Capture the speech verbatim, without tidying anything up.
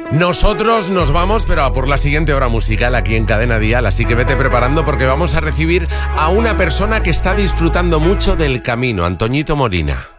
Nosotros nos vamos, pero a por la siguiente hora musical aquí en Cadena Dial, así que vete preparando porque vamos a recibir a una persona que está disfrutando mucho del camino, Antoñito Molina.